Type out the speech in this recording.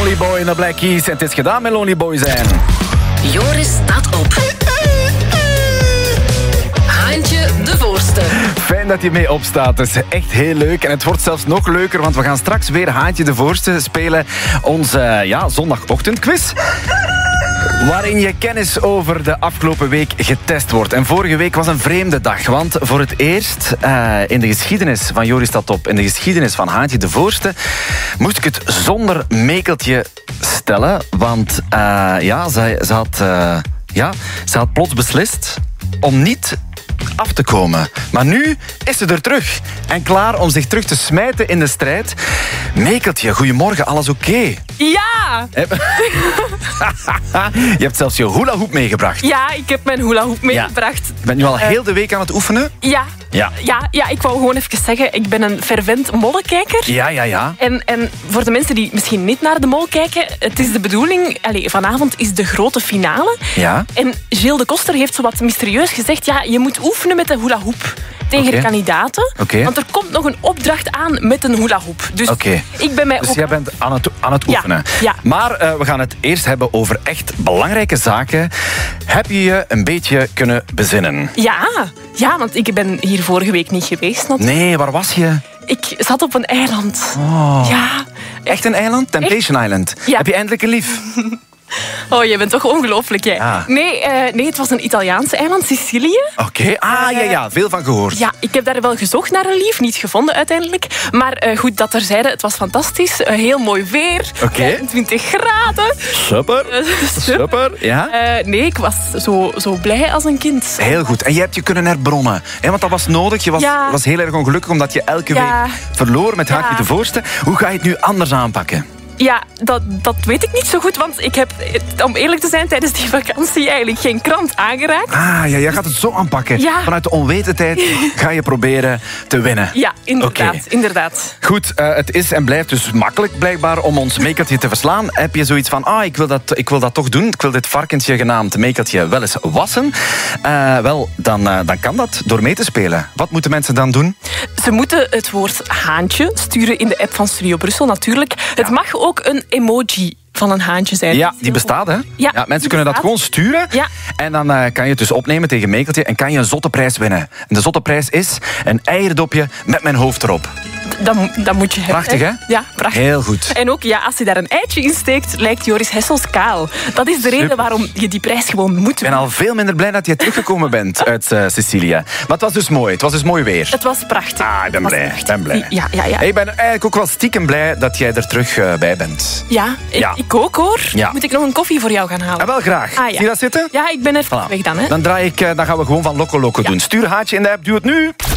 Lonely Boy in de Black Keys. En het is gedaan met Lonely Boy zijn. Joris staat op. Haantje de Voorste. Fijn dat je mee opstaat. Het is echt heel leuk. En het wordt zelfs nog leuker, want we gaan straks weer Haantje de Voorste spelen. Onze zondagochtendquiz. Waarin je kennis over de afgelopen week getest wordt. En vorige week was een vreemde dag. Want voor het eerst in de geschiedenis van Joris staat op, in de geschiedenis van Haantje de Voorste, moest ik het zonder Mekeltje stellen. Want ze had plots beslist om niet af te komen. Maar nu is ze er terug. En klaar om zich terug te smijten in de strijd. Mekeltje, goedemorgen, alles oké? Ja! Je hebt zelfs je hula-hoop meegebracht. Ja, ik heb mijn hula-hoop meegebracht. Je bent nu al heel de week aan het oefenen? Ja, ik wou gewoon even zeggen, ik ben een fervent mollekijker. Ja. En voor de mensen die misschien niet naar de mol kijken, het is de bedoeling, vanavond is de grote finale. Ja. En Gilles de Koster heeft zo wat mysterieus gezegd, je moet oefenen met de hula-hoop tegen de kandidaten. Want er komt nog een opdracht aan met een hula-hoop. Dus ik ben mij jij bent aan het oefenen. Ja. Maar we gaan het eerst hebben over echt belangrijke zaken. Heb je je een beetje kunnen bezinnen? Ja, want ik ben hier vorige week niet geweest. Natuurlijk. Nee, waar was je? Ik zat op een eiland. Oh. Ja. Echt een eiland? Temptation Island. Ja. Heb je eindelijk een lief? Oh, je bent toch ongelooflijk, jij. Ja. Nee, het was een Italiaans eiland, Sicilië. Oké. Veel van gehoord. Ja, ik heb daar wel gezocht naar een lief, niet gevonden uiteindelijk. Maar goed, dat terzijde, het was fantastisch. Heel mooi weer, 25 graden. Super, ja. Nee, ik was zo blij als een kind. Heel goed. En je hebt je kunnen herbronnen. Want dat was nodig. Je was heel erg ongelukkig omdat je elke week verloor met Haantje de Voorste. Hoe ga je het nu anders aanpakken? Ja, dat weet ik niet zo goed, want ik heb, om eerlijk te zijn, tijdens die vakantie eigenlijk geen krant aangeraakt. Jij gaat het zo aanpakken. Ja. Vanuit de onwetendheid ga je proberen te winnen. Ja, inderdaad. Goed, het is en blijft dus makkelijk blijkbaar om ons Mekeltje te verslaan. Heb je zoiets van, ik wil dat toch doen. Ik wil dit varkentje genaamd Mekeltje wel eens wassen. Dan kan dat door mee te spelen. Wat moeten mensen dan doen? Ze moeten het woord haantje sturen in de app van Studio Brussel natuurlijk. Het mag ook een emoji van een haantje zijn. Ja, die bestaat, hè? Ja, mensen kunnen dat gewoon sturen. Ja. En dan kan je het dus opnemen tegen Mekeltje en kan je een zotte prijs winnen. En de zotte prijs is een eierdopje met mijn hoofd erop. Dat moet je hebben. Prachtig, hè? Ja, prachtig. Heel goed. En ook, als je daar een eitje in steekt, lijkt Joris Hessels kaal. Dat is de reden waarom je die prijs gewoon moet. Ik ben al veel minder blij dat je teruggekomen bent uit Sicilië. Maar het was dus mooi. Het was dus mooi weer. Het was prachtig. Ik ben blij. Ja. Ik ben eigenlijk ook wel stiekem blij dat jij er terug bij bent. Ja, ik ook hoor. Ja. Moet ik nog een koffie voor jou gaan halen? Wel graag. Zie je dat zitten? Ja, ik ben even weg dan. Hè. Dan gaan we gewoon van Loco doen. Stuur Haantje in de app, doe het nu.